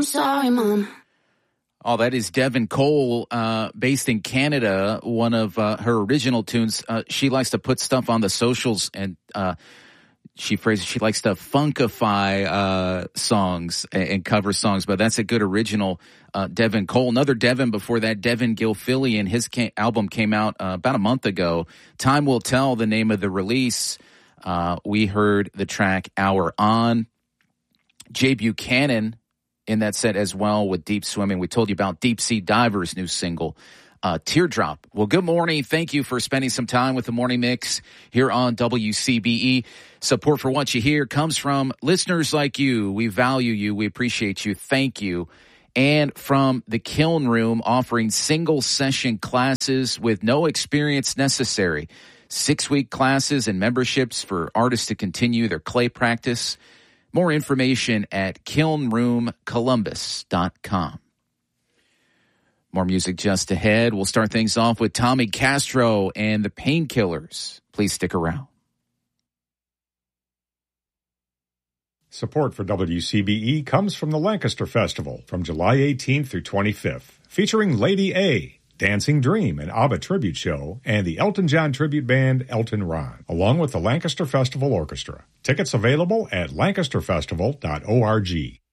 I'm sorry, Mom. Oh, that is Devin Cole, based in Canada. One of her original tunes. She likes to put stuff on the socials, and she phrases she likes to funkify songs and cover songs. But that's a good original, Devin Cole. Another Devin before that, Devin Gilfillian. His album came out about a month ago. Time Will Tell, the name of the release. We heard the track Hour On. Jay Buchanan in that set as well with Deep Swimming. We told you about Deep Sea Divers' new single, Teardrop. Well, good morning. Thank you for spending some time with the Morning Mix here on WCBE. Support for what you hear comes from listeners like you. We value you. We appreciate you. Thank you. And from the Kiln Room, offering single session classes with no experience necessary. 6-week classes and memberships for artists to continue their clay practice. More information at kilnroomcolumbus.com. More music just ahead. We'll start things off with Tommy Castro and the Painkillers. Please stick around. Support for WCBE comes from the Lancaster Festival from July 18th through 25th, featuring Lady A, Dancing Dream, an ABBA tribute show, and the Elton John tribute band Elton Ron, along with the Lancaster Festival Orchestra. Tickets available at lancasterfestival.org.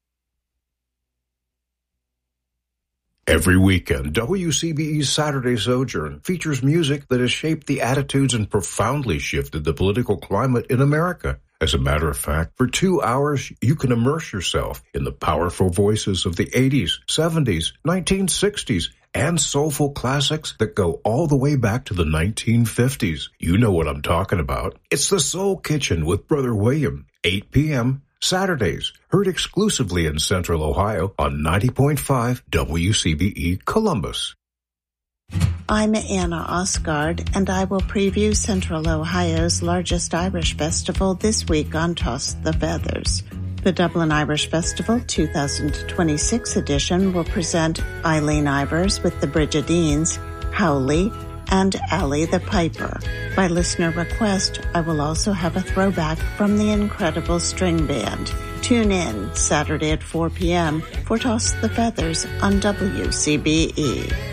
Every weekend, WCBE's Saturday Sojourn features music that has shaped the attitudes and profoundly shifted the political climate in America. As a matter of fact, for 2 hours, you can immerse yourself in the powerful voices of the 80s, 70s, 1960s, and soulful classics that go all the way back to the 1950s. You know what I'm talking about. It's the Soul Kitchen with Brother William, 8 p.m., Saturdays, heard exclusively in Central Ohio on 90.5 WCBE Columbus. I'm Anna Osgard, and I will preview Central Ohio's largest Irish festival this week on Toss the Feathers. The Dublin Irish Festival 2026 edition will present Eileen Ivers with the Brigidines, Howley, and Allie the Piper. By listener request, I will also have a throwback from the Incredible String Band. Tune in Saturday at 4 p.m. for Toss the Feathers on WCBE.